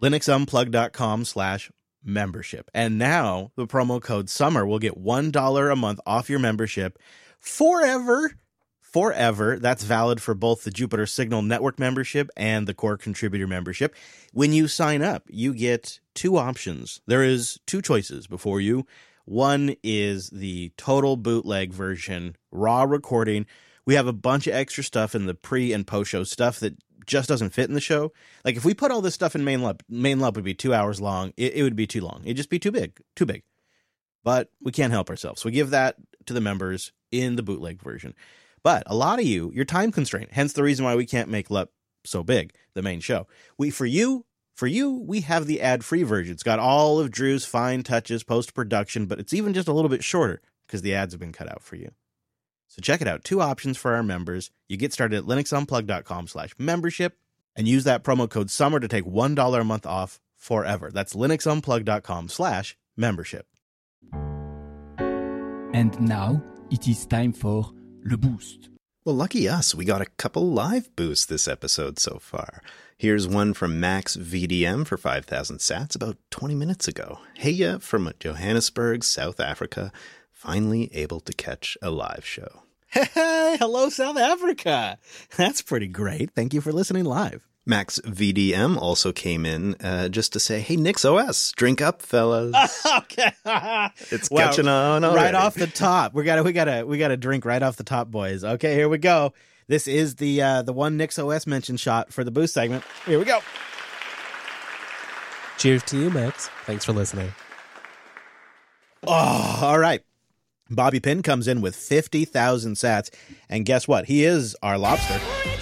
linuxunplug.com/membership. And now the promo code SUMMER will get $1 a month off your membership forever. Forever. That's valid for both the Jupiter Signal Network membership and the Core Contributor membership. When you sign up, you get two options. There is two choices before you. One is the total bootleg version, raw recording. We have a bunch of extra stuff in the pre and post show stuff that just doesn't fit in the show. Like if we put all this stuff in main lab would be 2 hours long. It would be too long. It'd just be too big. But we can't help ourselves. We give that to the members in the bootleg version. But a lot of you, you're time constrained. Hence the reason why we can't make LEP so big, the main show. For you, we have the ad-free version. It's got all of Drew's fine touches, post-production, but it's even just a little bit shorter because the ads have been cut out for you. So check it out. Two options for our members. You get started at linuxunplug.com/membership and use that promo code SUMMER to take $1 a month off forever. That's linuxunplug.com/membership. And now it is time for Le Boost. Well, lucky us, we got a couple live boosts this episode so far. Here's one from Max VDM for 5,000 sats about 20 minutes ago. Hey ya from Johannesburg, South Africa, finally able to catch a live show. Hey, hello, South Africa. That's pretty great. Thank you for listening live. Max VDM also came in just to say, hey, Nix OS, drink up, fellas. Okay. It's catching on already. Right off the top. We gotta drink right off the top, boys. Okay, here we go. This is the one Nix OS mention shot for the boost segment. Here we go. Cheers to you, Max. Thanks for listening. Oh, all right. Bobby Pinn comes in with 50,000 sats, and guess what? He is our lobster.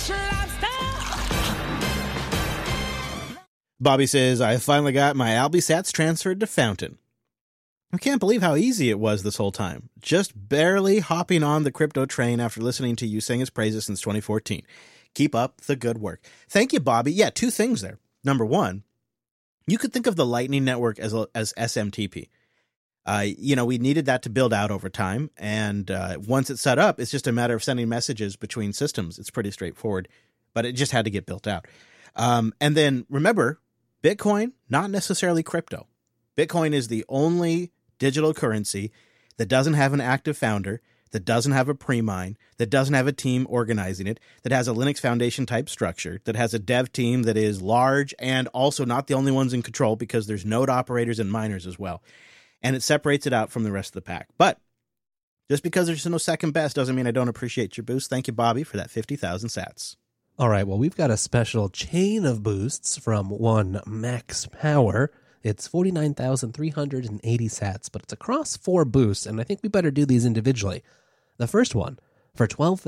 Bobby says, I finally got my Albi sats transferred to Fountain. I can't believe how easy it was this whole time. Just barely hopping on the crypto train after listening to you sing his praises since 2014. Keep up the good work. Thank you, Bobby. Yeah, two things there. Number one, you could think of the Lightning Network as SMTP. We needed that to build out over time. And once it's set up, it's just a matter of sending messages between systems. It's pretty straightforward, but it just had to get built out. And then remember, Bitcoin, not necessarily crypto. Bitcoin is the only digital currency that doesn't have an active founder, that doesn't have a pre-mine, that doesn't have a team organizing it, that has a Linux Foundation type structure, that has a dev team that is large and also not the only ones in control because there's node operators and miners as well. And it separates it out from the rest of the pack. But just because there's no second best doesn't mean I don't appreciate your boost. Thank you, Bobby, for that 50,000 sats. All right, well, we've got a special chain of boosts from one Max Power. It's 49,380 sats, but it's across 4 boosts, and I think we better do these individually. The first one for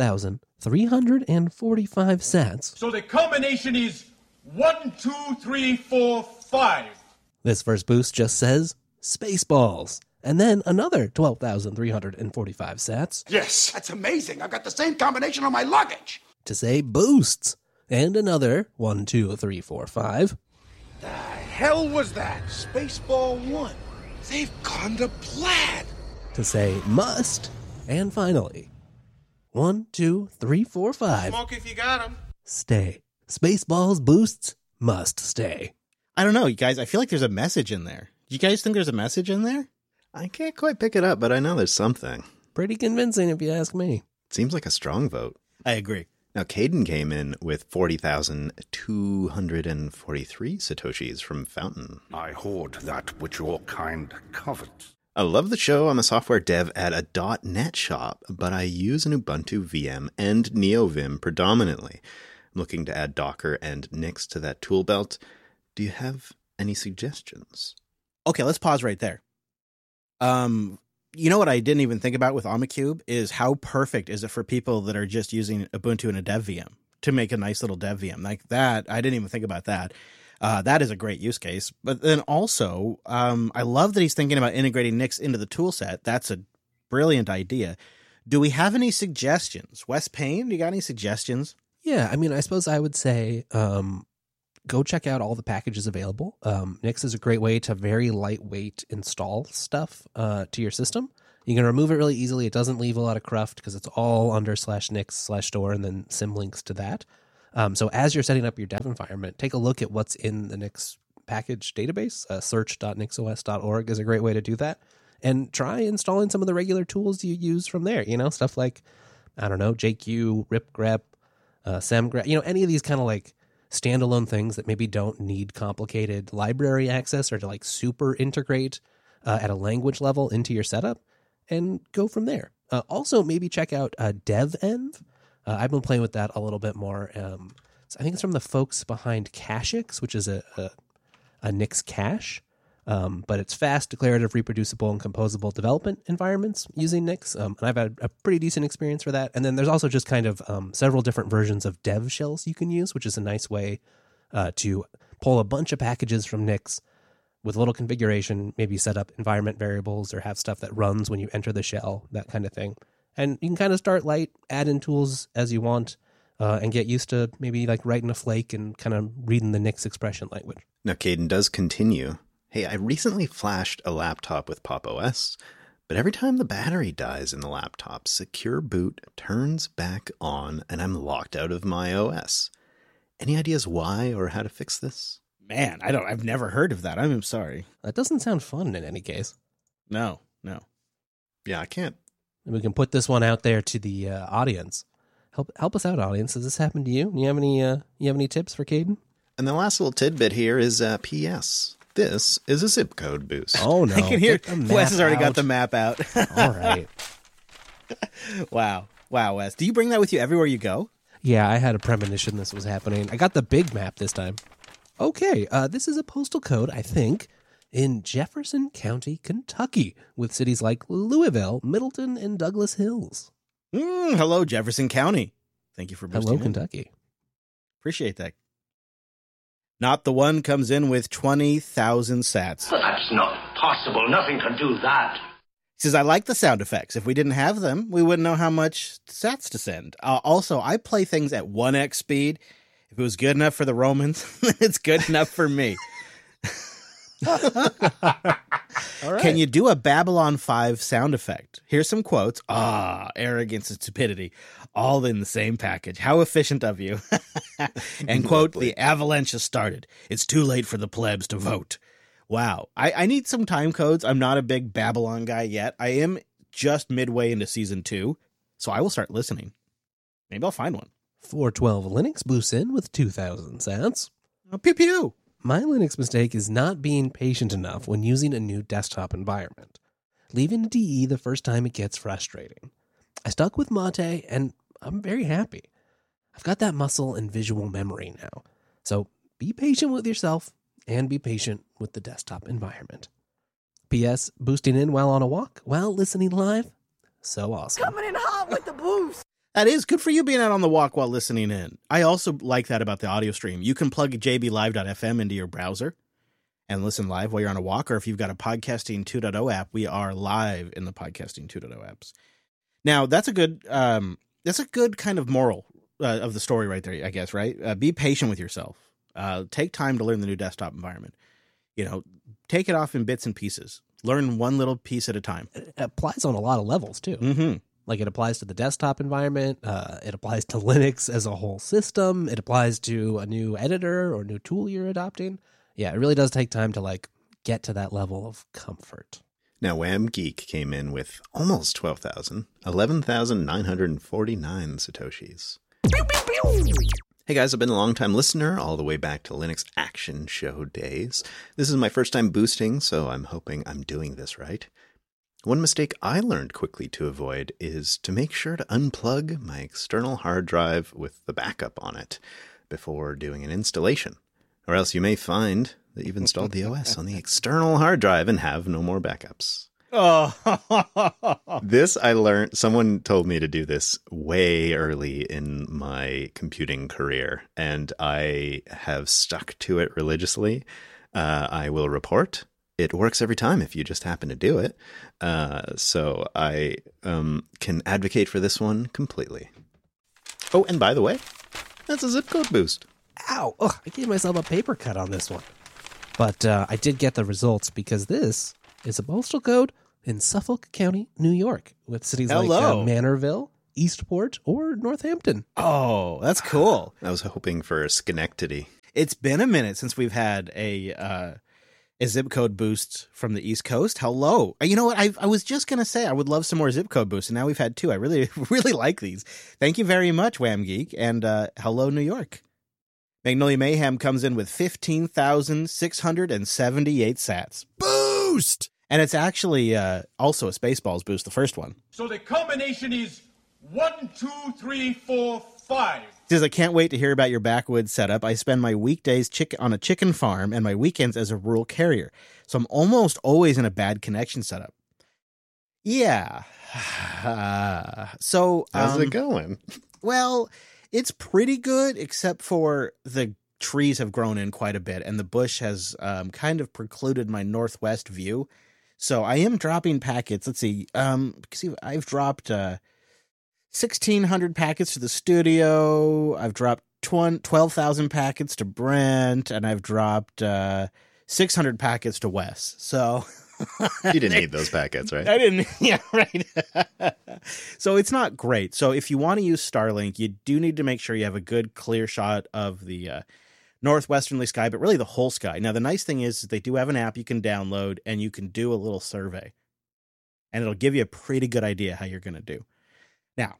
12,345 sats. So the combination is 1, 2, 3, 4, 5. This first boost just says Spaceballs. And then another 12,345 sats. Yes, that's amazing. I've got the same combination on my luggage. To say boosts. And another 1, 2, 3, 4, 5. The hell was that? Spaceball 1. They've gone to plaid. To say must. And finally, 1, 2, 3, 4, 5. Smoke if you got 'em. Stay. Spaceballs boosts must stay. I don't know, you guys. I feel like there's a message in there. Do you guys think there's a message in there? I can't quite pick it up, but I know there's something. Pretty convincing if you ask me. Seems like a strong vote. I agree. Now, Caden came in with 40,243 Satoshis from Fountain. I hoard that which your kind covets. I love the show. I'm a software dev at a .NET shop, but I use an Ubuntu VM and NeoVim predominantly. I'm looking to add Docker and Nix to that tool belt. Do you have any suggestions? Okay, let's pause right there. You know what I didn't even think about with Omicube is how perfect is it for people that are just using Ubuntu in a dev VM to make a nice little dev VM like that. I didn't even think about that. That is a great use case. But then also, I love that he's thinking about integrating Nix into the tool set. That's a brilliant idea. Do we have any suggestions? Wes Payne, you got any suggestions? Yeah, I mean, I suppose I would say go check out all the packages available. Nix is a great way to very lightweight install stuff to your system. You can remove it really easily. It doesn't leave a lot of cruft because it's all under /nix/store and then symlinks to that. So as you're setting up your dev environment, take a look at what's in the Nix package database. Search.nixos.org is a great way to do that. And try installing some of the regular tools you use from there. Stuff like, I don't know, JQ, ripgrep, semgrep, any of these kind of like standalone things that maybe don't need complicated library access or to like super integrate at a language level into your setup, and go from there. Also, maybe check out devenv. I've been playing with that a little bit more. I think it's from the folks behind Cachix, which is a Nix cache. But it's fast, declarative, reproducible, and composable development environments using Nix. And I've had a pretty decent experience for that. And then there's also just kind of several different versions of dev shells you can use, which is a nice way to pull a bunch of packages from Nix with a little configuration, maybe set up environment variables or have stuff that runs when you enter the shell, that kind of thing. And you can kind of start light, add in tools as you want, and get used to maybe like writing a flake and kind of reading the Nix expression language. Now, Caden does continue. Hey, I recently flashed a laptop with Pop! OS, but every time the battery dies in the laptop, Secure Boot turns back on and I'm locked out of my OS. Any ideas why or how to fix this? Man, I've never heard of that. I'm sorry. That doesn't sound fun in any case. No. Yeah, I can't. And we can put this one out there to the audience. Help us out, audience. Has this happened to you? You have any tips for Caden? And the last little tidbit here is P.S. This is a zip code boost. Oh, no. I can hear Wes has already got the map out. All right. Wow, Wes. Do you bring that with you everywhere you go? Yeah, I had a premonition this was happening. I got the big map this time. Okay, this is a postal code, I think, in Jefferson County, Kentucky, with cities like Louisville, Middleton, and Douglas Hills. Hello, Jefferson County. Thank you for boosting. Hello, Kentucky. Appreciate that. Not the One comes in with 20,000 sats. But that's not possible. Nothing can do that. He says, I like the sound effects. If we didn't have them, we wouldn't know how much sats to send. Also, I play things at 1x speed. If it was good enough for the Romans, it's good enough for me. All right. Can you do a Babylon 5 sound effect? Here's some quotes. Arrogance and stupidity, all in the same package. How efficient of you. And quote, the avalanche has started. It's too late for the plebs to vote. Wow. I need some time codes. I'm not a big Babylon guy yet. I am just midway into season 2, so I will start listening. Maybe I'll find one. 412 Linux boosts in with 2,000 sats. Pew pew. My Linux mistake is not being patient enough when using a new desktop environment. Leaving a DE the first time it gets frustrating. I stuck with Mate, and I'm very happy. I've got that muscle and visual memory now. So be patient with yourself, and be patient with the desktop environment. P.S. Boosting in while on a walk, while listening live. So awesome. Coming in hot with the boost. That is good for you being out on the walk while listening in. I also like that about the audio stream. You can plug jblive.fm into your browser and listen live while you're on a walk, or if you've got a Podcasting 2.0 app, we are live in the Podcasting 2.0 apps. Now, that's a good kind of moral of the story right there, I guess, right? Be patient with yourself. Take time to learn the new desktop environment. Take it off in bits and pieces. Learn one little piece at a time. It applies on a lot of levels, too. Mm-hmm. Like it applies to the desktop environment. It applies to Linux as a whole system. It applies to a new editor or new tool you're adopting. Yeah, it really does take time to get to that level of comfort. Now, Wham Geek came in with almost 12,000, 11,949 Satoshis. Hey guys, I've been a long-time listener all the way back to Linux Action Show days. This is my first time boosting, so I'm hoping I'm doing this right. One mistake I learned quickly to avoid is to make sure to unplug my external hard drive with the backup on it before doing an installation, or else you may find that you've installed the OS on the external hard drive and have no more backups. Oh, This I learned, someone told me to do this way early in my computing career, and I have stuck to it religiously. I will report. It works every time if you just happen to do it. So I can advocate for this one completely. Oh, and by the way, that's a zip code boost. Ow! Ugh, I gave myself a paper cut on this one. But I did get the results because this is a postal code in Suffolk County, New York, with cities like Manorville, Eastport, or Northampton. Oh, that's cool. I was hoping for Schenectady. It's been a minute since we've had a zip code boost from the East Coast. Hello. You know what? I was just going to say I would love some more zip code boosts, and now we've had 2. I really, really like these. Thank you very much, Wham Geek, and hello, New York. Magnolia Mayhem comes in with 15,678 sats. Boost! And it's actually also a Spaceballs boost, the first one. So the combination is 1, 2, 3, 4, 5. Says, I can't wait to hear about your backwoods setup. I spend my weekdays on a chicken farm and my weekends as a rural carrier. So I'm almost always in a bad connection setup. Yeah. So how's it going? Well, it's pretty good, except for the trees have grown in quite a bit and the bush has kind of precluded my northwest view. So I am dropping packets. Let's see. I've dropped 1,600 packets to the studio. I've dropped 12,000 packets to Brent, and I've dropped 600 packets to Wes. So you didn't need those packets, right? I didn't. Yeah, right. So it's not great. So if you want to use Starlink, you do need to make sure you have a good clear shot of the northwesterly sky, but really the whole sky. Now, the nice thing is they do have an app you can download, and you can do a little survey, and it'll give you a pretty good idea how you're going to do. Now,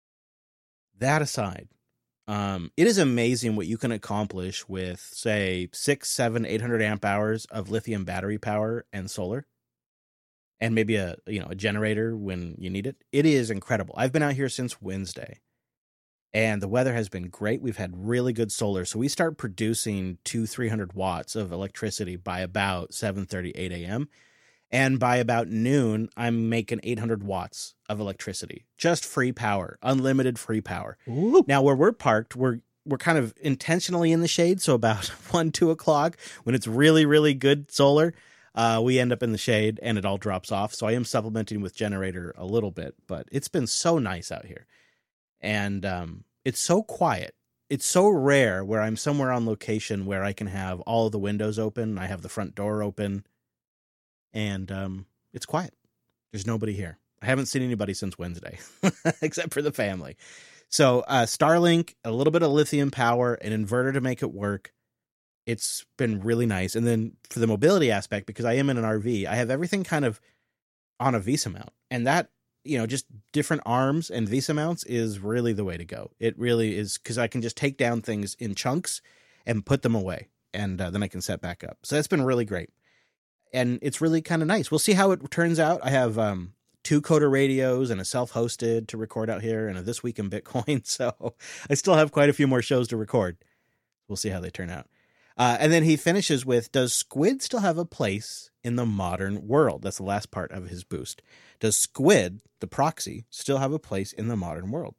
that aside, it is amazing what you can accomplish with, say, 600, 700, 800 amp hours of lithium battery power and solar, and maybe a generator when you need it. It is incredible. I've been out here since Wednesday, and the weather has been great. We've had really good solar, so we start producing 200-300 watts of electricity by about 7:30, 8 a.m., and by about noon, I'm making 800 watts of electricity. Just free power, unlimited free power. Ooh. Now, where we're parked, we're kind of intentionally in the shade. So about 1, 2 o'clock, when it's really, really good solar, we end up in the shade and it all drops off. So I am supplementing with generator a little bit, but it's been so nice out here. And it's so quiet. It's so rare where I'm somewhere on location where I can have all of the windows open. I have the front door open. And it's quiet. There's nobody here. I haven't seen anybody since Wednesday, except for the family. So Starlink, a little bit of lithium power, an inverter to make it work. It's been really nice. And then for the mobility aspect, because I am in an RV, I have everything kind of on a VESA mount. And that, just different arms and VESA mounts is really the way to go. It really is, because I can just take down things in chunks and put them away. And then I can set back up. So that's been really great. And it's really kind of nice. We'll see how it turns out. I have 2 Coder radios and a self-hosted to record out here and a This Week in Bitcoin. So I still have quite a few more shows to record. We'll see how they turn out. And then he finishes with, does Squid still have a place in the modern world? That's the last part of his boost. Does Squid, the proxy, still have a place in the modern world?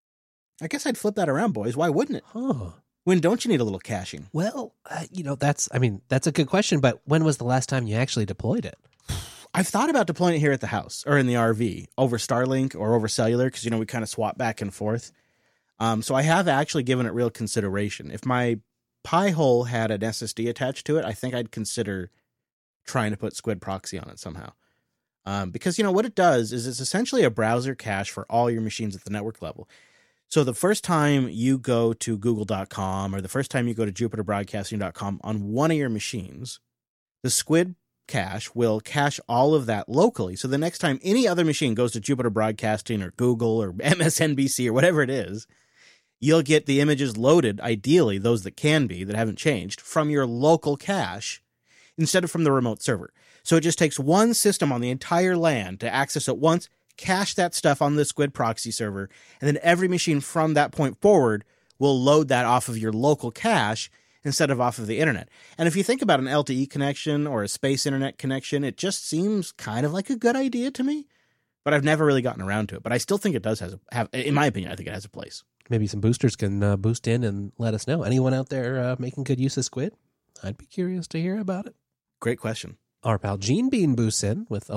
I guess I'd flip that around, boys. Why wouldn't it? Huh. When don't you need a little caching? Well, that's a good question, but when was the last time you actually deployed it? I've thought about deploying it here at the house or in the RV over Starlink or over cellular because, we kind of swap back and forth. So I have actually given it real consideration. If my Pi-hole had an SSD attached to it, I think I'd consider trying to put Squid Proxy on it somehow. Because, what it does is it's essentially a browser cache for all your machines at the network level. So the first time you go to google.com or the first time you go to jupiterbroadcasting.com on one of your machines, the Squid cache will cache all of that locally. So the next time any other machine goes to Jupiter Broadcasting or Google or MSNBC or whatever it is, you'll get the images loaded, ideally those that can be, that haven't changed, from your local cache instead of from the remote server. So it just takes one system on the entire LAN to access it once, cache that stuff on the Squid proxy server, and then every machine from that point forward will load that off of your local cache instead of off of the internet. And if you think about an LTE connection or a space internet connection, it just seems kind of like a good idea to me, but I've never really gotten around to it. But I still think it does have, in my opinion, I think it has a place. Maybe some boosters can boost in and let us know. Anyone out there making good use of Squid? I'd be curious to hear about it. Great question. Our pal Gene Bean boosts in with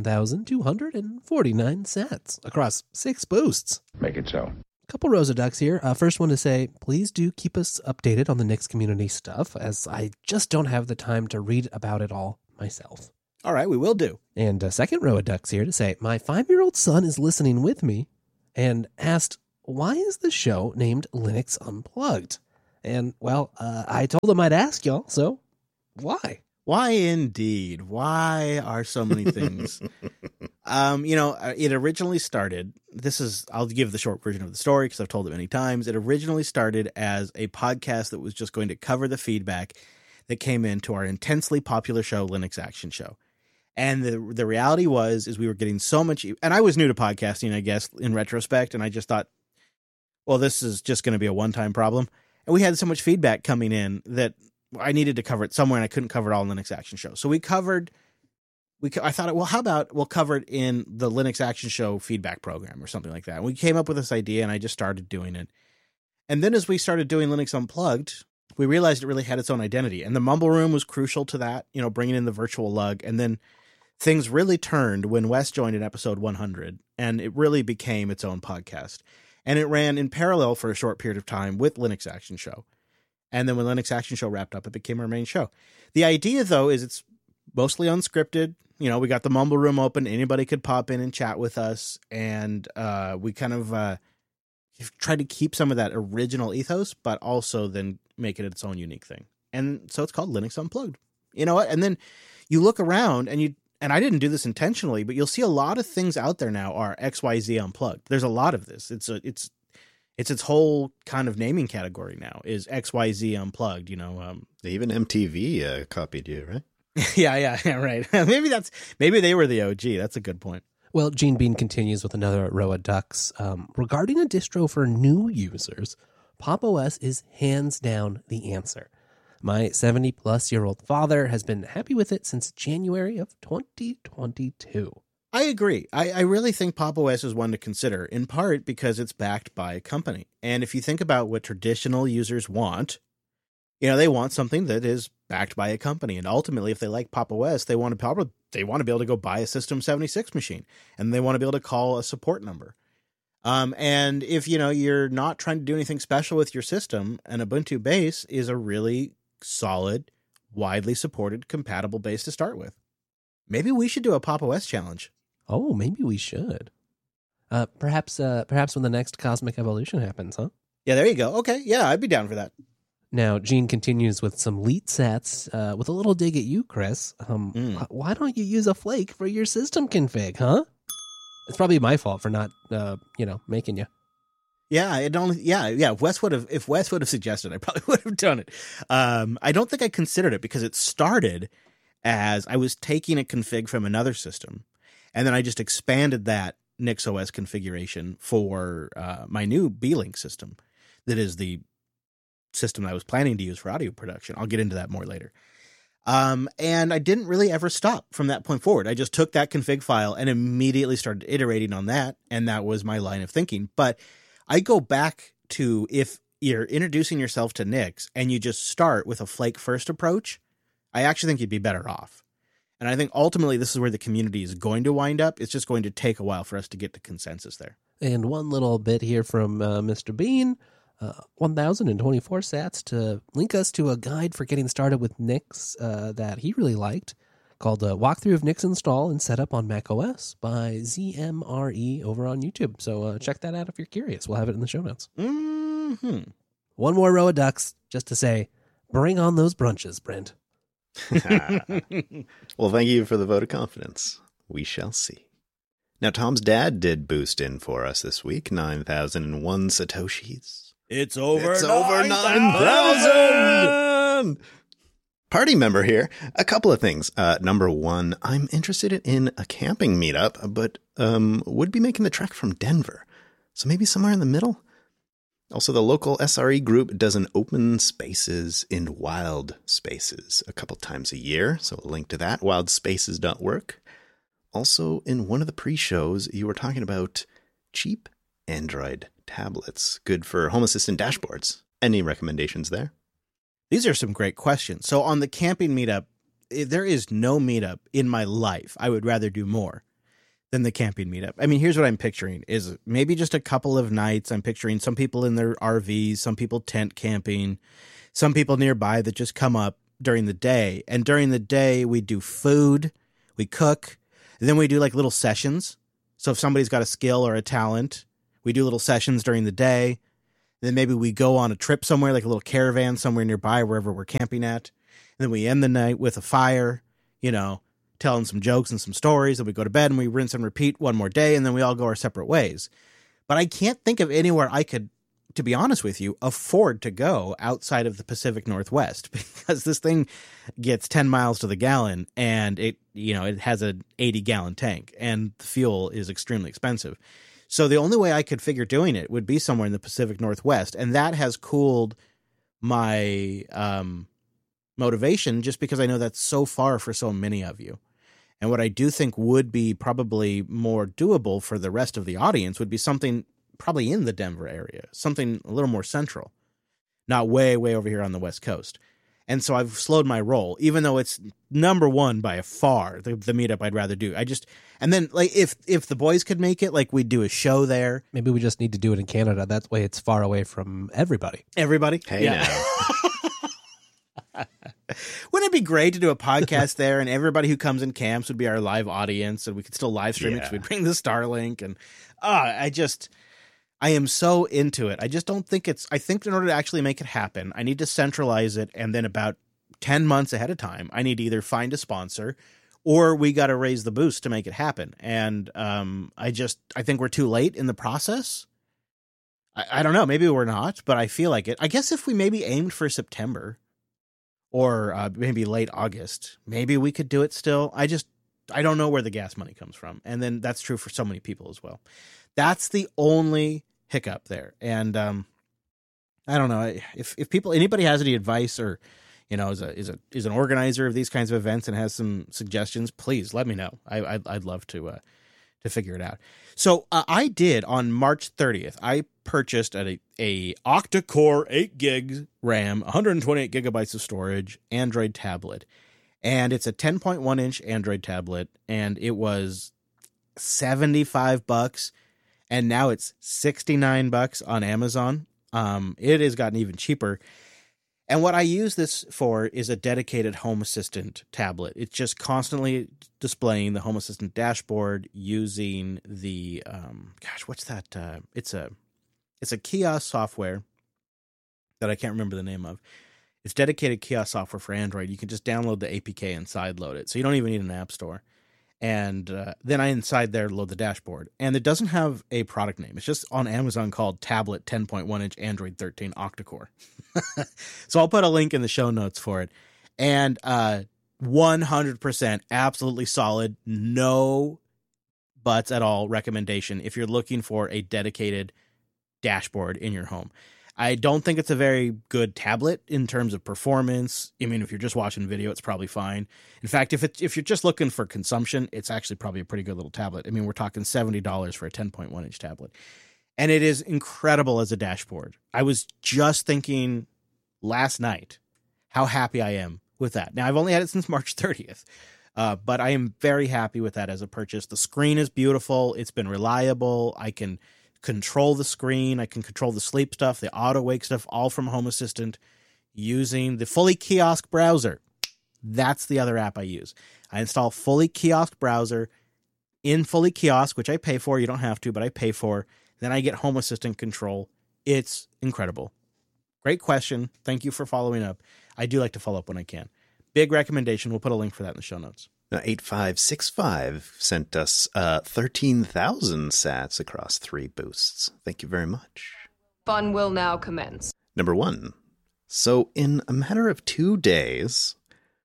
11,249 sats across 6 boosts. Make it so. A couple rows of ducks here. First one to say, please do keep us updated on the Nix community stuff, as I just don't have the time to read about it all myself. All right, we will do. And a second row of ducks here to say, my 5-year-old son is listening with me and asked, why is the show named Linux Unplugged? And, well, I told him I'd ask y'all, so why? Why indeed? Why are so many things? It originally started, I'll give the short version of the story because I've told it many times. It originally started as a podcast that was just going to cover the feedback that came into our intensely popular show, Linux Action Show. And the reality is we were getting so much, and I was new to podcasting, I guess, in retrospect, and I just thought, well, this is just going to be a one-time problem. And we had so much feedback coming in that I needed to cover it somewhere, and I couldn't cover it all in Linux Action Show. So I thought, well, how about we'll cover it in the Linux Action Show feedback program or something like that. And we came up with this idea, and I just started doing it. And then as we started doing Linux Unplugged, we realized it really had its own identity. And the Mumble Room was crucial to that, bringing in the virtual lug. And then things really turned when Wes joined in episode 100, and it really became its own podcast. And it ran in parallel for a short period of time with Linux Action Show. And then when Linux Action Show wrapped up, it became our main show. The idea, though, is it's mostly unscripted. We got the Mumble Room open. Anybody could pop in and chat with us. And we kind of tried to keep some of that original ethos, but also then make it its own unique thing. And so it's called Linux Unplugged. You know what? And then you look around and I didn't do this intentionally, but you'll see a lot of things out there now are XYZ Unplugged. There's a lot of this. It's its whole kind of naming category now is XYZ Unplugged, Even MTV copied you, right? Yeah, right. maybe they were the OG. That's a good point. Well, Gene Bean continues with another row of ducks. Regarding a distro for new users, Pop! OS is hands down the answer. My 70-plus-year-old father has been happy with it since January of 2022. I agree. I really think Pop! OS is one to consider, in part because it's backed by a company. And if you think about what traditional users want, they want something that is backed by a company. And ultimately, if they like Pop! OS, they want to be able to go buy a System 76 machine, and they want to be able to call a support number. And if, you're not trying to do anything special with your system, an Ubuntu base is a really solid, widely supported, compatible base to start with. Maybe we should do a Pop! OS challenge. Oh, maybe we should. Perhaps when the next Cosmic Evolution happens, huh? Yeah, there you go. Okay, yeah, I'd be down for that. Now, Gene continues with some leet sets with a little dig at you, Chris. Why don't you use a flake for your system config, huh? It's probably my fault for not, making you. Yeah, If Wes would have suggested, I probably would have done it. I don't think I considered it because it started as I was taking a config from another system, and then I just expanded that NixOS configuration for my new B-Link system. That is the system I was planning to use for audio production. I'll get into that more later. And I didn't really ever stop from that point forward. I just took that config file and immediately started iterating on that, and that was my line of thinking. But I go back to if you're introducing yourself to Nix and you just start with a flake first approach, I actually think you'd be better off. And I think ultimately this is where the community is going to wind up. It's just going to take a while for us to get to consensus there. And one little bit here from Mr. Bean, 1,024 sats to link us to a guide for getting started with Nix that he really liked, called Walkthrough of Nix Install and Setup on macOS by ZMRE over on YouTube. So check that out if you're curious. We'll have it in the show notes. Mm-hmm. One more row of ducks just to say, bring on those brunches, Brent. Well, thank you for the vote of confidence. We shall see. Now, Tom's dad did boost in for us this week, 9,001 Satoshis. It's over 9,000! Party member here. A couple of things. Number one, I'm interested in a camping meetup, but would be making the trek from Denver. So maybe somewhere in the middle? Also, the local SRE group does an open spaces in wild spaces a couple times a year. So a link to that, wildspaces.work. Also, in one of the pre-shows, you were talking about cheap Android tablets, good for Home Assistant dashboards. Any recommendations there? These are some great questions. So on the camping meetup, there is no meetup in my life I would rather do more than the camping meetup. I mean, here's what I'm picturing is maybe just a couple of nights. I'm picturing some people in their RVs, some people tent camping, some people nearby that just come up during the day. And during the day, we do food, we cook, and then we do like little sessions. So if somebody's got a skill or a talent, we do little sessions during the day. And then maybe we go on a trip somewhere, like a little caravan somewhere nearby, wherever we're camping at. And then we end the night with a fire, telling some jokes and some stories. And we go to bed and we rinse and repeat one more day. And then we all go our separate ways. But I can't think of anywhere I could, to be honest with you, afford to go outside of the Pacific Northwest, because this thing gets 10 miles to the gallon, and it has an 80-gallon tank, and the fuel is extremely expensive. So the only way I could figure doing it would be somewhere in the Pacific Northwest, and that has cooled my motivation, just because I know that's so far for so many of you. And what I do think would be probably more doable for the rest of the audience would be something probably in the Denver area, something a little more central, not way, way over here on the West Coast. And so I've slowed my roll, even though it's number one by a far, the meetup I'd rather do. And then like if the boys could make it, like we'd do a show there. Maybe we just need to do it in Canada. That way it's far away from everybody. Everybody? Hey, now. Wouldn't it be great to do a podcast there, and everybody who comes in camps would be our live audience, and we could still live stream it because we'd bring the Starlink, and I am so into it. I just don't think I think in order to actually make it happen, I need to centralize it, and then about 10 months ahead of time, I need to either find a sponsor or we got to raise the boost to make it happen. And I think we're too late in the process. I don't know. Maybe we're not, but I feel like it. I guess if we maybe aimed for September or maybe late August, maybe we could do it still. I don't know where the gas money comes from. And then that's true for so many people as well. That's the only hiccup there. And I don't know if anybody has any advice, or is an organizer of these kinds of events and has some suggestions, please let me know. I'd love to figure it out. So I did on March 30th. I purchased a octa-core 8 gig RAM, 128 gigabytes of storage, Android tablet, and it's a 10.1 inch Android tablet, and it was $75. And now it's $69 on Amazon. It has gotten even cheaper. And what I use this for is a dedicated Home Assistant tablet. It's just constantly displaying the Home Assistant dashboard using the what's that? It's a kiosk software that I can't remember the name of. It's dedicated kiosk software for Android. You can just download the APK and sideload it, so you don't even need an app store. And then I inside there load the dashboard. And it doesn't have a product name. It's just on Amazon called Tablet 10.1 inch Android 13 octa-core. So I'll put a link in the show notes for it. And 100% absolutely solid, no buts at all recommendation if you're looking for a dedicated dashboard in your home. I don't think it's a very good tablet in terms of performance. I mean, if you're just watching video, it's probably fine. In fact, if you're just looking for consumption, it's actually probably a pretty good little tablet. I mean, we're talking $70 for a 10.1 inch tablet. And it is incredible as a dashboard. I was just thinking last night how happy I am with that. Now, I've only had it since March 30th, but I am very happy with that as a purchase. The screen is beautiful. It's been reliable. I can control the screen. I can control the sleep stuff, the auto wake stuff, all from Home Assistant using the Fully Kiosk browser. That's the other app I use. I install Fully Kiosk browser in Fully Kiosk, which I pay for. You don't have to, but I pay for. Then I get Home Assistant control. It's incredible. Great question. Thank you for following up. I do like to follow up when I can. Big recommendation. We'll put a link for that in the show notes. Now, 8565 sent us 13,000 sats across 3 boosts. Thank you very much. Fun will now commence. Number 1. So in a matter of 2 days,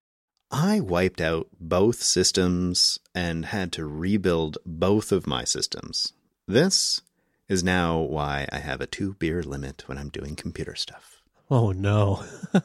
I wiped out both systems and had to rebuild both of my systems. This is now why I have a 2-beer limit when I'm doing computer stuff. Oh, no.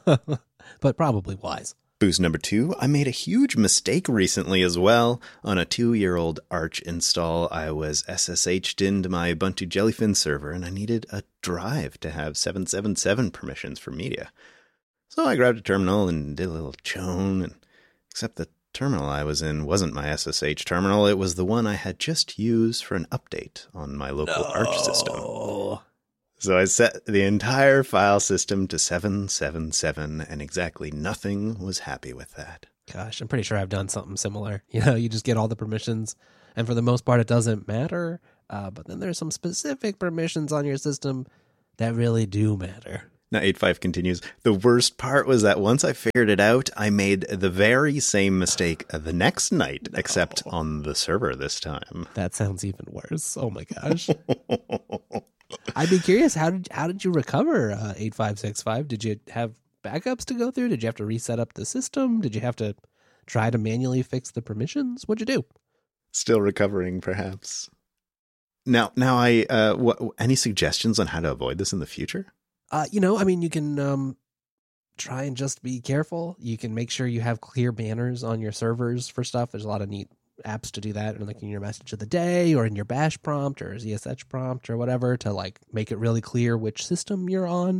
But probably wise. Boost number 2, I made a huge mistake recently as well. On a 2-year-old Arch install, I was SSH'd into my Ubuntu Jellyfin server, and I needed a drive to have 777 permissions for media. So I grabbed a terminal and did a little chone, and except the terminal I was in wasn't my SSH terminal. It was the one I had just used for an update on my local Arch system. So I set the entire file system to 777, and exactly nothing was happy with that. Gosh, I'm pretty sure I've done something similar. You just get all the permissions, and for the most part, it doesn't matter. But then there's some specific permissions on your system that really do matter. Now, 8.5 continues. The worst part was that once I figured it out, I made the very same mistake the next night, except on the server this time. That sounds even worse. Oh my gosh. I'd be curious, how did you recover 8565? Did you have backups to go through? Did you have to reset up the system? Did you have to try to manually fix the permissions? What'd you do? Still recovering, perhaps. Now, any suggestions on how to avoid this in the future? You can try and just be careful. You can make sure you have clear banners on your servers for stuff. There's a lot of neat apps to do that, like in your message of the day or in your bash prompt or ZSH prompt or whatever, to like make it really clear which system you're on.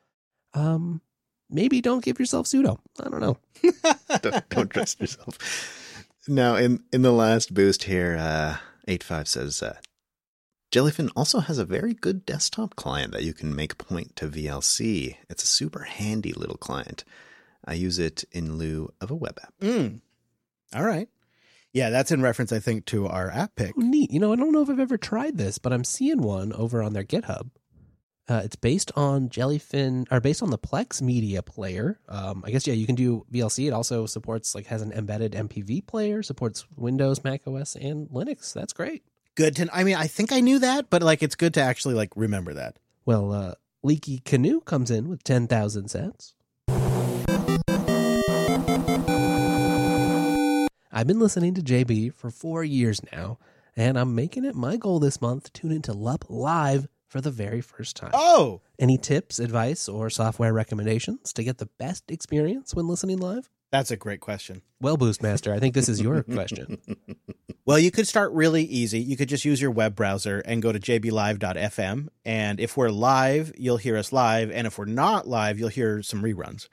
Maybe don't give yourself sudo. I don't know. don't trust yourself. Now, in the last boost here, 8.5 says, Jellyfin also has a very good desktop client that you can make point to VLC. It's a super handy little client. I use it in lieu of a web app. All right. Yeah, that's in reference, I think, to our app pick. Oh, neat. I don't know if I've ever tried this, but I'm seeing one over on their GitHub. It's based on Jellyfin, or based on the Plex Media Player. I guess, you can do VLC. It also supports, has an embedded MPV player, supports Windows, Mac OS, and Linux. That's great. Good to, I think I knew that, but it's good to actually remember that. Well, Leaky Canoe comes in with 10,000 cents. I've been listening to JB for 4 years now, and I'm making it my goal this month to tune into LUP Live for the very first time. Oh! Any tips, advice, or software recommendations to get the best experience when listening live? That's a great question. Well, Boostmaster, I think this is your question. Well, you could start really easy. You could just use your web browser and go to jblive.fm. And if we're live, you'll hear us live. And if we're not live, you'll hear some reruns.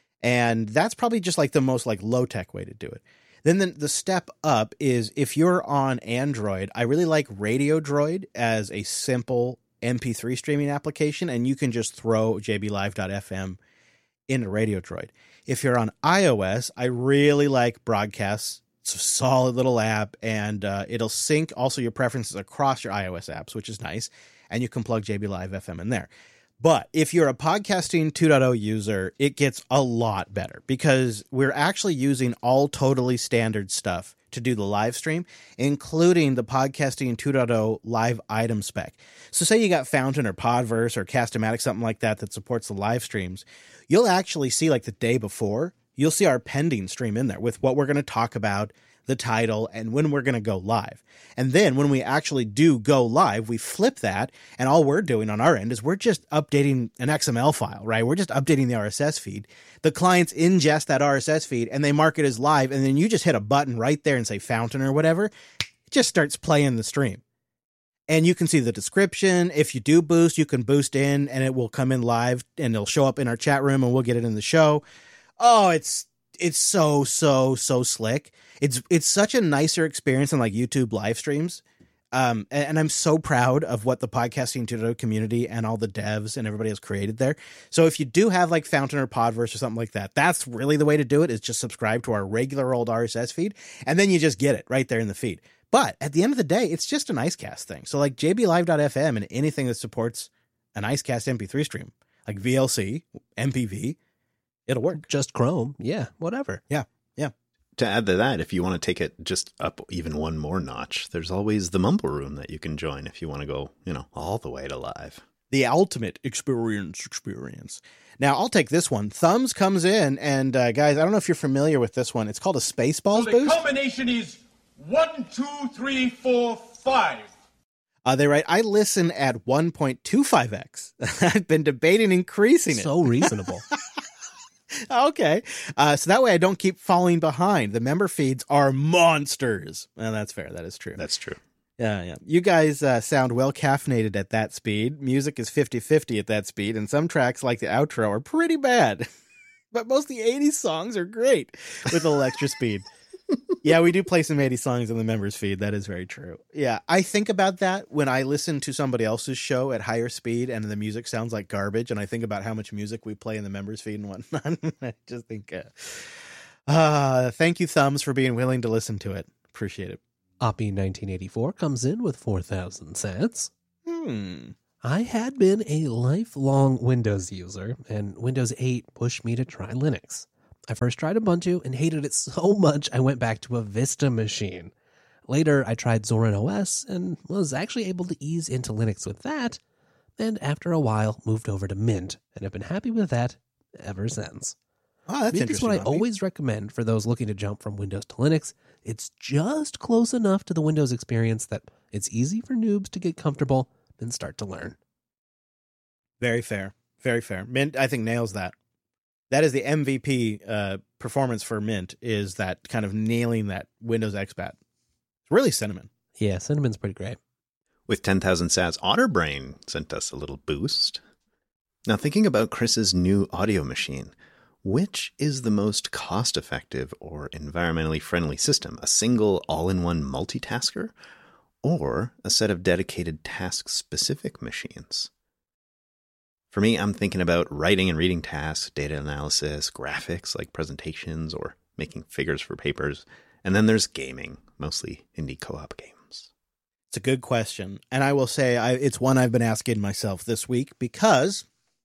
And that's probably just the most low-tech way to do it. Then the step up is if you're on Android, I really like Radio Droid as a simple MP3 streaming application. And you can just throw jblive.fm into Radio Droid. If you're on iOS, I really like Broadcast. It's a solid little app, and it'll sync also your preferences across your iOS apps, which is nice, and you can plug JB Live FM in there. But if you're a Podcasting 2.0 user, it gets a lot better because we're actually using all totally standard stuff to do the live stream, including the Podcasting 2.0 live item spec. So say you got Fountain or Podverse or Cast-O-Matic, something like that supports the live streams. You'll actually see the day before, you'll see our pending stream in there with what we're going to talk about, the title, and when we're going to go live. And then when we actually do go live, we flip that, and all we're doing on our end is we're just updating an XML file, right? We're just updating the RSS feed. The clients ingest that RSS feed, and they mark it as live, and then you just hit a button right there and say Fountain or whatever. It just starts playing the stream. And you can see the description. If you do boost, you can boost in, and it will come in live, and it'll show up in our chat room, and we'll get it in the show. Oh, it's so slick. It's such a nicer experience than YouTube live streams. And I'm so proud of what the Podcasting 2.0 community and all the devs and everybody has created there. So if you do have Fountain or Podverse or something like that, that's really the way to do it, is just subscribe to our regular old RSS feed, and then you just get it right there in the feed. But at the end of the day, it's just an Icecast thing. So jblive.fm and anything that supports an Icecast MP3 stream, like VLC, MPV, it'll work. Just Chrome. Yeah, whatever. Yeah. To add to that, if you want to take it just up even one more notch, there's always the Mumble Room that you can join if you want to go, all the way to live. The ultimate experience. Now, I'll take this one. Thumbs comes in, and guys, I don't know if you're familiar with this one. It's called a Spaceballs So the boost. combination is 1, 2, 3, 4, 5. They write, I listen at 1.25x. I've been debating increasing it. So reasonable. Okay. So that way I don't keep falling behind. The member feeds are monsters. Well, that's fair. That is true. That's true. Yeah. You guys sound well caffeinated at that speed. Music is 50-50 at that speed, and some tracks like the outro are pretty bad. But most of the 80s songs are great with a little extra speed. Yeah, we do play some 80s songs in the members feed. That is very true. Yeah, I think about that when I listen to somebody else's show at higher speed and the music sounds like garbage, and I think about how much music we play in the members feed and whatnot. I just think, thank you, Thumbs, for being willing to listen to it. Appreciate it. Oppie 1984 comes in with 4,000 cents. I had been a lifelong Windows user, and Windows 8 pushed me to try Linux. I first tried Ubuntu and hated it so much I went back to a Vista machine. Later, I tried Zorin OS and was actually able to ease into Linux with that, and after a while moved over to Mint, and have been happy with that ever since. Oh, that's Mint is what I interesting, Bobby. always recommend for those looking to jump from Windows to Linux. It's just close enough to the Windows experience that it's easy for noobs to get comfortable and start to learn. Very fair. Very fair. Mint, I think, nails that. That is the MVP performance for Mint, is that kind of nailing that Windows expat. It's really Cinnamon. Yeah, Cinnamon's pretty great. With 10,000 sats, Otterbrain sent us a little boost. Now, thinking about Chris's new audio machine, which is the most cost-effective or environmentally friendly system? A single all-in-one multitasker, or a set of dedicated task-specific machines? For me, I'm thinking about writing and reading tasks, data analysis, graphics like presentations, or making figures for papers. And then there's gaming, mostly indie co-op games. It's a good question. And I will say it's one I've been asking myself this week because,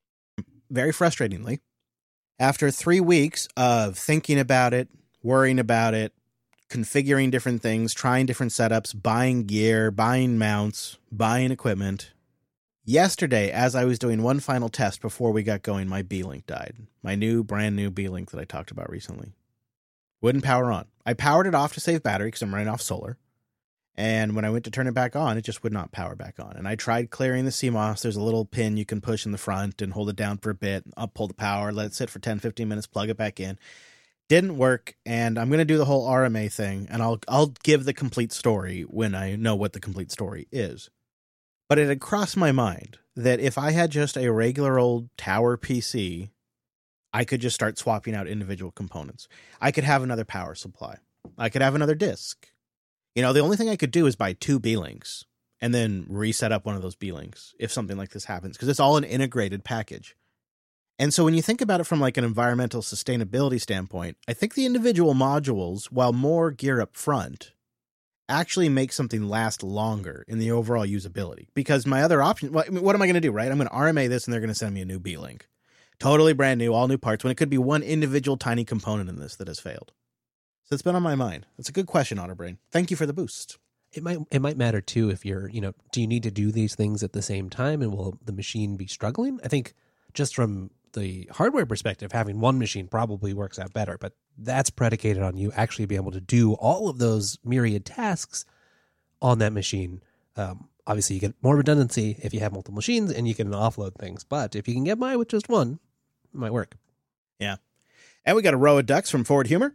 very frustratingly, after 3 weeks of thinking about it, worrying about it, configuring different things, trying different setups, buying gear, buying mounts, buying equipment, yesterday, as I was doing one final test before we got going, my B-Link died. My brand new B-Link that I talked about recently. Wouldn't power on. I powered it off to save battery because I'm running off solar. And when I went to turn it back on, it just would not power back on. And I tried clearing the CMOS. There's a little pin you can push in the front and hold it down for a bit, up, pull the power, let it sit for 10, 15 minutes, plug it back in. Didn't work, and I'm going to do the whole RMA thing, and I'll give the complete story when I know what the complete story is. But it had crossed my mind that if I had just a regular old tower PC, I could just start swapping out individual components. I could have another power supply. I could have another disk. You know, the only thing I could do is buy 2 B-Links and then reset up one of those B-Links if something like this happens, because it's all an integrated package. And so when you think about it from like an environmental sustainability standpoint, I think the individual modules, while more gear up front, actually make something last longer in the overall usability. Because my other option, what am I going to do, right? I'm going to RMA this and they're going to send me a new B-Link. Totally brand new, all new parts, when it could be one individual tiny component in this that has failed. So it's been on my mind. It's a good question, Otterbrain. Thank you for the boost. It might matter too if you're, do you need to do these things at the same time, and will the machine be struggling? I think just from the hardware perspective, having one machine probably works out better, but that's predicated on you actually being able to do all of those myriad tasks on that machine. Obviously, you get more redundancy if you have multiple machines, and you can offload things. But if you can get by with just one, it might work. Yeah. And we got a row of ducks from Forward Humor.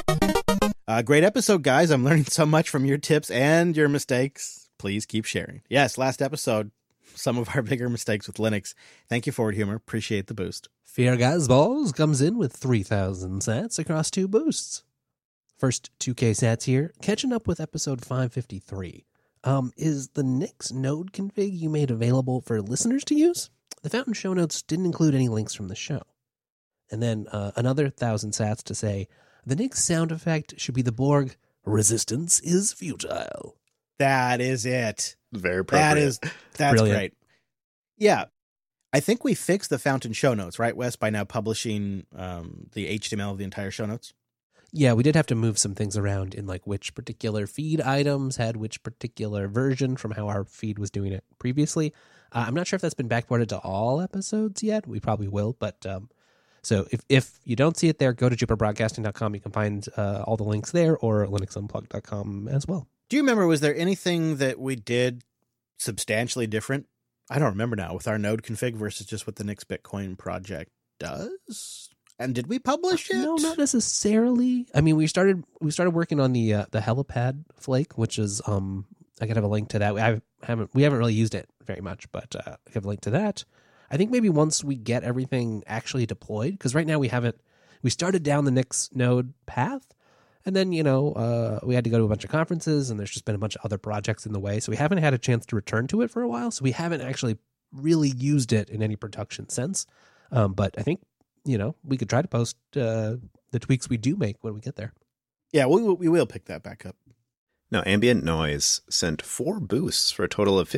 Great episode, guys. I'm learning so much from your tips and your mistakes. Please keep sharing. Yes, last episode, some of our bigger mistakes with Linux. Thank you, Forward Humor. Appreciate the boost. Fear Gazballs comes in with 3,000 sats across 2 boosts. First 2K sats here, catching up with episode 553. Is the Nix node config you made available for listeners to use? The Fountain show notes didn't include any links from the show. And then another 1,000 sats to say, the Nix sound effect should be the Borg, resistance is futile. That is it. Very appropriate. That's Brilliant. Great. Yeah. I think we fixed the Fountain show notes, right, Wes, by now publishing the HTML of the entire show notes? Yeah, we did have to move some things around in like which particular feed items had which particular version from how our feed was doing it previously. I'm not sure if that's been backported to all episodes yet. We probably will, but so if you don't see it there, go to jupiterbroadcasting.com. You can find all the links there, or linuxunplugged.com as well. Do you remember, was there anything that we did substantially different? I don't remember now, with our node config versus just what the Nix Bitcoin project does. And did we publish it? No, not necessarily. I mean, we started working on the helipad flake, which is I could have a link to that. We haven't really used it very much, but I have a link to that. I think maybe once we get everything actually deployed, because right now we started down the Nix node path, and then, we had to go to a bunch of conferences, and there's just been a bunch of other projects in the way. So we haven't had a chance to return to it for a while. So we haven't actually really used it in any production sense. But I think, we could try to post the tweaks we do make when we get there. Yeah, we will pick that back up. Now, Ambient Noise sent 4 boosts for a total of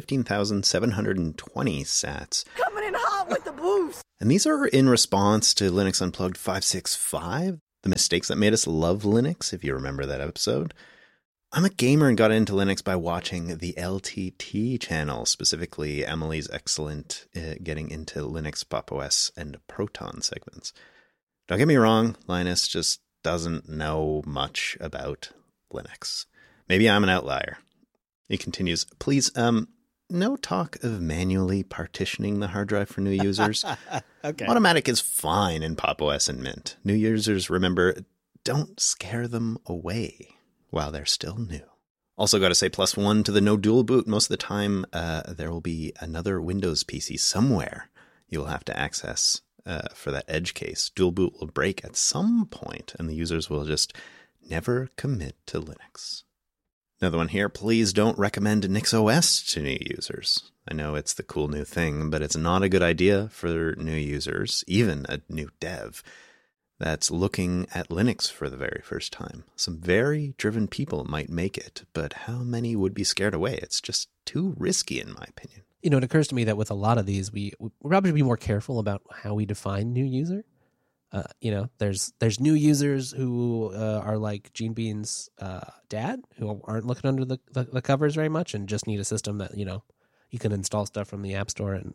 15,720 sats. Coming in hot with the boost! And these are in response to Linux Unplugged 565, the mistakes that made us love Linux, if you remember that episode. I'm a gamer and got into Linux by watching the LTT channel, specifically Emily's excellent getting into Linux, Pop! OS, and Proton segments. Don't get me wrong, Linus just doesn't know much about Linux. Maybe I'm an outlier. He continues, please, no talk of manually partitioning the hard drive for new users. Okay. Automatic is fine in Pop! OS and Mint. New users, remember, don't scare them away while they're still new. Also got to say +1 to the no dual boot. Most of the time, there will be another Windows PC somewhere you will have to access for that edge case. Dual boot will break at some point, and the users will just never commit to Linux. Another one here, please don't recommend NixOS to new users. I know it's the cool new thing, but it's not a good idea for new users, even a new dev that's looking at Linux for the very first time. Some very driven people might make it, but how many would be scared away? It's just too risky, in my opinion. You know, it occurs to me that with a lot of these, we probably should be more careful about how we define new user. You know, there's new users who are like Gene Bean's dad, who aren't looking under the covers very much and just need a system that, you know, you can install stuff from the App Store and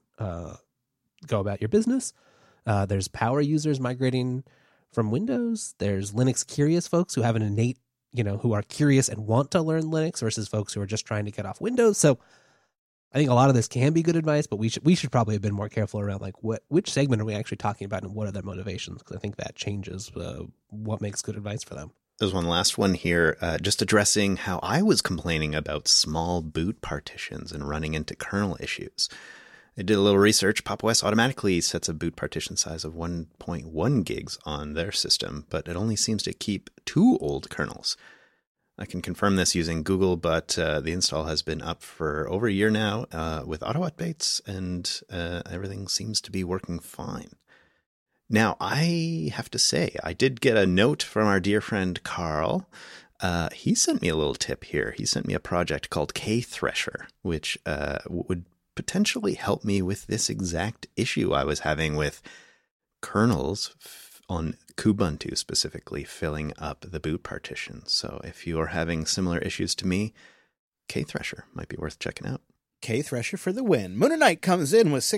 go about your business. There's power users migrating from Windows. There's Linux curious folks who have an innate, you know, who are curious and want to learn Linux versus folks who are just trying to get off Windows. So I think a lot of this can be good advice, but we should probably have been more careful around like which segment are we actually talking about and what are their motivations, because I think that changes what makes good advice for them. There's one last one here, just addressing how I was complaining about small boot partitions and running into kernel issues. I did a little research. Pop! OS automatically sets a boot partition size of 1.1 gigs on their system, but it only seems to keep 2 old kernels. I can confirm this using Google, but the install has been up for over a year now with auto updates, and everything seems to be working fine. Now, I have to say, I did get a note from our dear friend Carl. He sent me a little tip here. He sent me a project called K-Thresher, which would potentially help me with this exact issue I was having with kernels on Kubuntu specifically filling up the boot partition. So if you are having similar issues to me, K-Thresher might be worth checking out. K-Thresher for the win. Moon Knight comes in with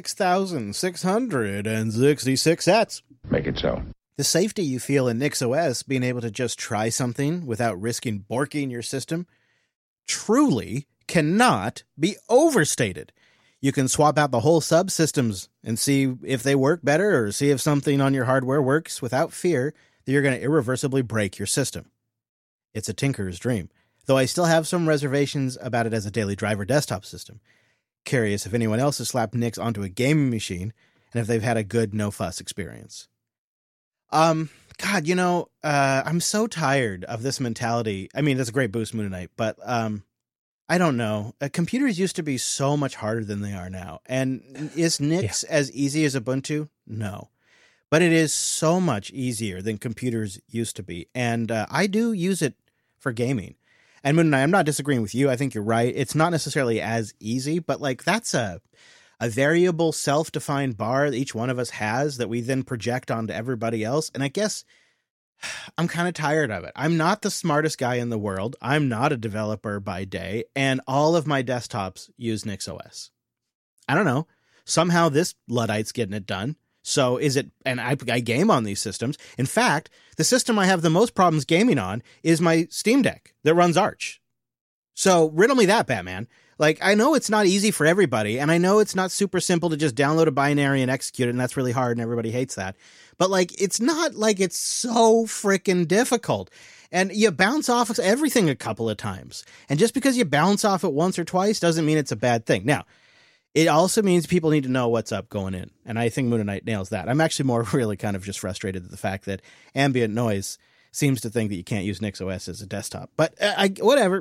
6,666 sats. Make it so. The safety you feel in NixOS, being able to just try something without risking borking your system, truly cannot be overstated. You can swap out the whole subsystems and see if they work better or see if something on your hardware works without fear that you're going to irreversibly break your system. It's a tinkerer's dream, though I still have some reservations about it as a daily driver desktop system. Curious if anyone else has slapped Nix onto a gaming machine and if they've had a good no-fuss experience. God, you know, I'm so tired of this mentality. I mean, that's a great boost, Moon Knight, but I don't know. Computers used to be so much harder than they are now. And is Nix as easy as Ubuntu? No. But it is so much easier than computers used to be. And I do use it for gaming. And Moon Knight, I'm not disagreeing with you. I think you're right. It's not necessarily as easy, but like that's a variable self-defined bar that each one of us has that we then project onto everybody else. And I guess I'm kind of tired of it. I'm not the smartest guy in the world. I'm not a developer by day, and all of my desktops use NixOS. I don't know. Somehow this Luddite's getting it done. So is it, and I game on these systems. In fact, the system I have the most problems gaming on is my Steam Deck that runs Arch. So riddle me that, Batman. Like, I know it's not easy for everybody, and I know it's not super simple to just download a binary and execute it, and that's really hard, and everybody hates that. But, like, it's not like it's so freaking difficult. And you bounce off everything a couple of times. And just because you bounce off it once or twice doesn't mean it's a bad thing. Now, it also means people need to know what's up going in. And I think Moon Knight nails that. I'm actually more really kind of just frustrated at the fact that Ambient Noise seems to think that you can't use NixOS as a desktop. But whatever.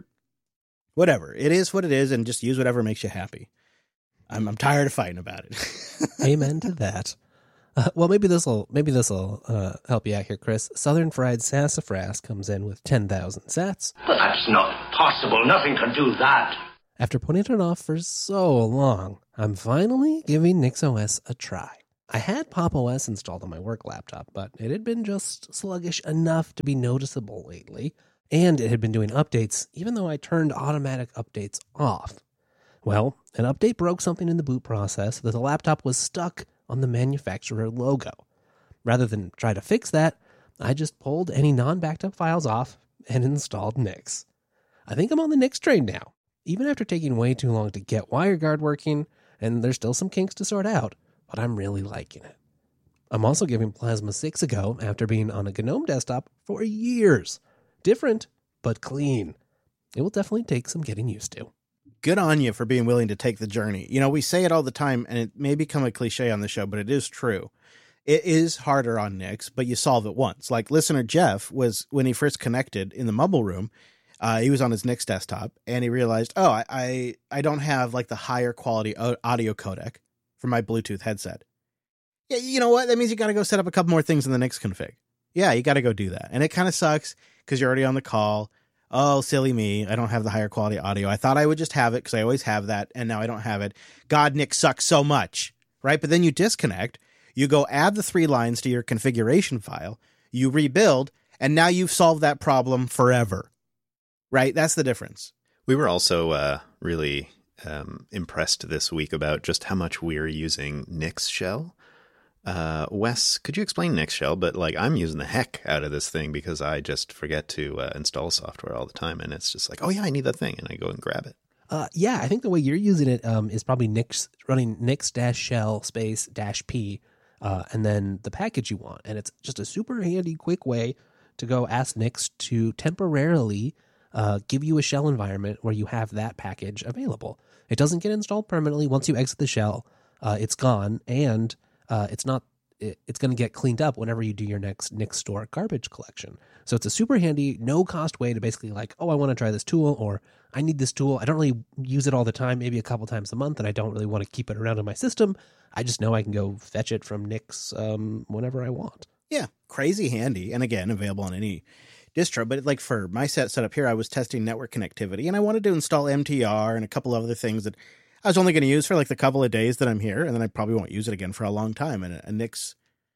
It is what it is, and just use whatever makes you happy. I'm tired of fighting about it. Amen to that. Well, maybe this'll help you out here, Chris. Southern Fried Sassafras comes in with 10,000 sats. But that's not possible. Nothing can do that. After putting it off for so long, I'm finally giving NixOS a try. I had Pop! OS installed on my work laptop, but it had been just sluggish enough to be noticeable lately, and it had been doing updates even though I turned automatic updates off. Well, an update broke something in the boot process that the laptop was stuck on the manufacturer logo. Rather than try to fix that, I just pulled any non-backed up files off and installed Nix. I think I'm on the Nix train now, even after taking way too long to get WireGuard working, and there's still some kinks to sort out, but I'm really liking it. I'm also giving Plasma 6 a go after being on a GNOME desktop for years. Different, but clean. It will definitely take some getting used to. Good on you for being willing to take the journey. You know, we say it all the time, and it may become a cliche on the show, but it is true. It is harder on Nix, but you solve it once. Like listener Jeff was, when he first connected in the Mumble Room, he was on his Nix desktop, and he realized, I don't have like the higher quality audio codec for my Bluetooth headset. Yeah, you know what? That means you got to go set up a couple more things in the Nix config. Yeah, you got to go do that. And it kind of sucks because you're already on the call. Oh, silly me. I don't have the higher quality audio. I thought I would just have it because I always have that, and now I don't have it. God, Nix sucks so much, right? But then you disconnect. You go add the 3 lines to your configuration file. You rebuild, and now you've solved that problem forever, right? That's the difference. We were also really impressed this week about just how much we're using Nix Shell. Wes, could you explain Nix Shell? But like, I'm using the heck out of this thing because I just forget to install software all the time, and it's just like, oh yeah, I need that thing, and I go and grab it. Yeah, I think the way you're using it is probably Nix running Nix-shell space -p, and then the package you want, and it's just a super handy, quick way to go ask Nix to temporarily give you a shell environment where you have that package available. It doesn't get installed permanently. Once you exit the shell, it's gone, and it's going to get cleaned up whenever you do your next Nix Store garbage collection. So it's a super handy, no-cost way to basically like, oh, I want to try this tool, or I need this tool. I don't really use it all the time, maybe a couple times a month, and I don't really want to keep it around in my system. I just know I can go fetch it from Nix whenever I want. Yeah, crazy handy. And again, available on any distro. But like for my setup here, I was testing network connectivity, and I wanted to install MTR and a couple of other things that I was only going to use for like the couple of days that I'm here, and then I probably won't use it again for a long time. And a Nix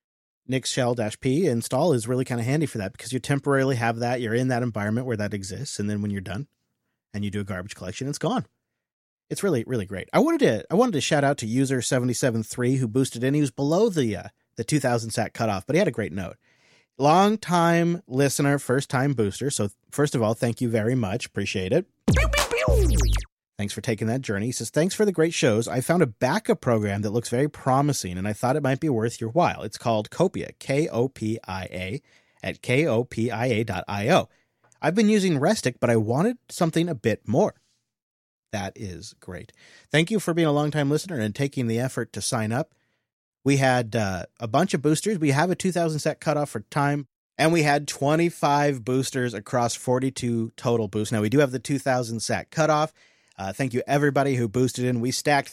shell-p install is really kind of handy for that because you temporarily have that. You're in that environment where that exists, and then when you're done and you do a garbage collection, it's gone. It's really, really great. I wanted to shout out to user 773 who boosted in. He was below the 2,000 sat cutoff, but he had a great note. Long time listener, first time booster. So first of all, thank you very much. Appreciate it. Pew, pew, pew. Thanks for taking that journey. He says, thanks for the great shows. I found a backup program that looks very promising, and I thought it might be worth your while. It's called Copia, Kopia, at kopia.io. I've been using Restic, but I wanted something a bit more. That is great. Thank you for being a longtime listener and taking the effort to sign up. We had a bunch of boosters. We have a 2,000 set cutoff for time, and we had 25 boosters across 42 total boosts. Now, we do have the 2,000 sat cutoff. Thank you, everybody who boosted in. We stacked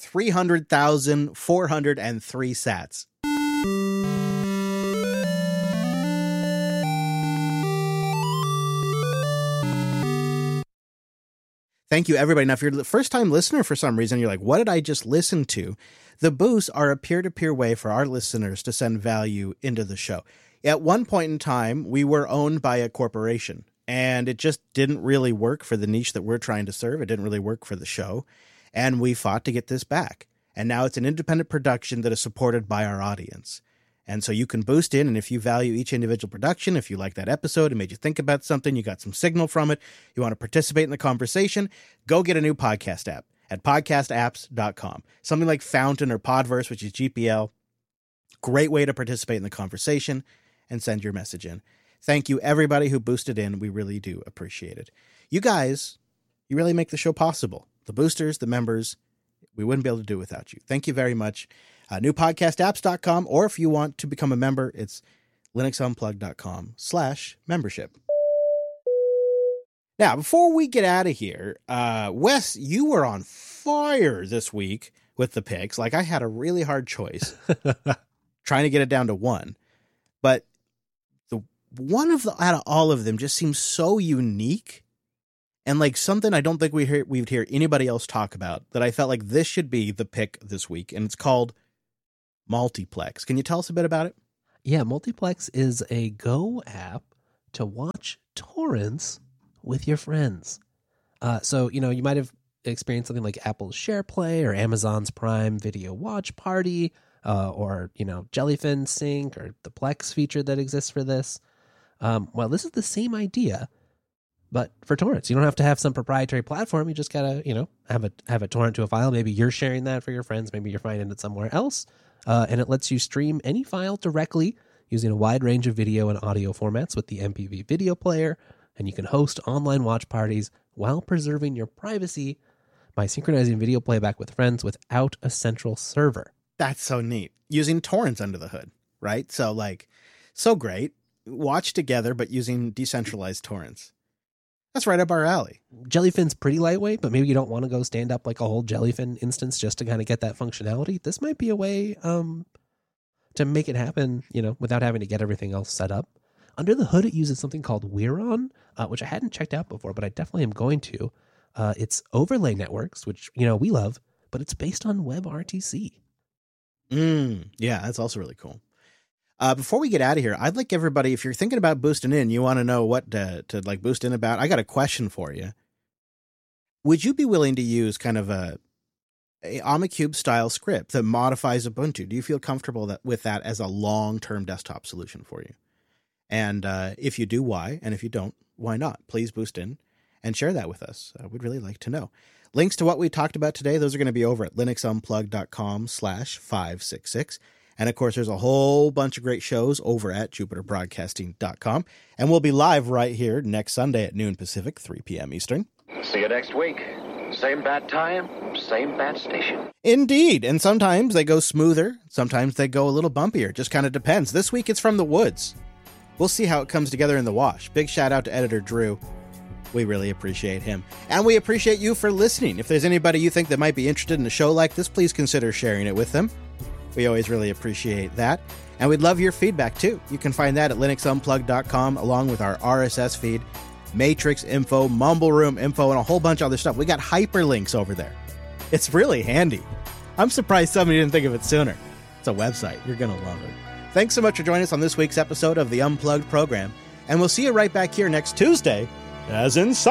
300,403 sats. Thank you, everybody. Now, if you're the first-time listener for some reason, you're like, what did I just listen to? The boosts are a peer-to-peer way for our listeners to send value into the show. At one point in time, we were owned by a corporation, and it just didn't really work for the niche that we're trying to serve. It didn't really work for the show, and we fought to get this back. And now it's an independent production that is supported by our audience. And so you can boost in, and if you value each individual production, if you like that episode, it made you think about something, you got some signal from it, you want to participate in the conversation, go get a new podcast app at podcastapps.com. Something like Fountain or Podverse, which is GPL. Great way to participate in the conversation and send your message in. Thank you, everybody who boosted in. We really do appreciate it. You guys, you really make the show possible. The boosters, the members, we wouldn't be able to do it without you. Thank you very much. Newpodcastapps.com, or if you want to become a member, it's linuxunplugged.com/membership. Now, before we get out of here, Wes, you were on fire this week with the picks. Like, I had a really hard choice. trying to get it down to one. But the one out of all of them just seems so unique and like something I don't think we'd hear anybody else talk about, that I felt like this should be the pick this week. And it's called Multiplex. Can you tell us a bit about it? Yeah, Multiplex is a Go app to watch torrents with your friends. So, you might have experienced something like Apple's SharePlay or Amazon's Prime Video Watch Party, or, Jellyfin Sync or the Plex feature that exists for this. Well, this is the same idea, but for torrents. You don't have to have some proprietary platform. You just gotta, have a torrent to a file. Maybe you're sharing that for your friends. Maybe you're finding it somewhere else. And it lets you stream any file directly using a wide range of video and audio formats with the MPV video player. And you can host online watch parties while preserving your privacy by synchronizing video playback with friends without a central server. That's so neat. Using torrents under the hood, right? So so great. Watch together, but using decentralized torrents. That's right up our alley. Jellyfin's pretty lightweight, but maybe you don't want to go stand up like a whole Jellyfin instance just to kind of get that functionality. This might be a way to make it happen, without having to get everything else set up. Under the hood, it uses something called Weiron, which I hadn't checked out before, but I definitely am going to. It's overlay networks, which, we love, but it's based on WebRTC. Yeah, that's also really cool. Before we get out of here, I'd like everybody, if you're thinking about boosting in, you want to know what to boost in about, I got a question for you. Would you be willing to use kind of a Omacube style script that modifies Ubuntu? Do you feel comfortable with that as a long-term desktop solution for you? And if you do, why? And if you don't, why not? Please boost in and share that with us. We'd really like to know. Links to what we talked about today, those are going to be over at linuxunplugged.com/566. And of course, there's a whole bunch of great shows over at jupiterbroadcasting.com. And we'll be live right here next Sunday at noon Pacific, 3 p.m. Eastern. See you next week. Same bad time, same bad station. Indeed. And sometimes they go smoother. Sometimes they go a little bumpier. It just kind of depends. This week it's from the woods. We'll see how it comes together in the wash. Big shout out to editor Drew. We really appreciate him. And we appreciate you for listening. If there's anybody you think that might be interested in a show like this, please consider sharing it with them. We always really appreciate that. And we'd love your feedback, too. You can find that at linuxunplugged.com, along with our RSS feed, Matrix info, Mumble Room info, and a whole bunch of other stuff. We got hyperlinks over there. It's really handy. I'm surprised somebody didn't think of it sooner. It's a website. You're going to love it. Thanks so much for joining us on this week's episode of the Unplugged program. And we'll see you right back here next Tuesday, as in